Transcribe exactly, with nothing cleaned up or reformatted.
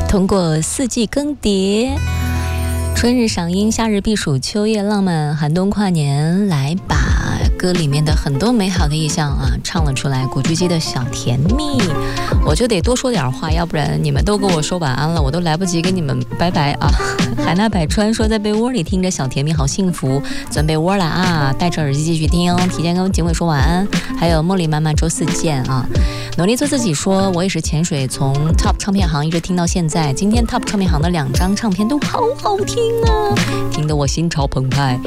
通过四季更迭、春日赏樱、夏日避暑、秋夜浪漫、寒冬跨年，来把歌里面的很多美好的意象啊唱了出来。古巨基的小甜蜜，我就得多说点话，要不然你们都跟我说晚安了，我都来不及跟你们拜拜啊。海纳百川说在被窝里听着小甜蜜好幸福，钻被窝了啊，戴着耳机继续听，提前跟警委说晚安。还有茉莉妈妈周四见啊，努力做自己说我也是潜水从 Top 唱片行一直听到现在，今天 Top 唱片行的两张唱片都好好听啊，听得我心潮澎湃。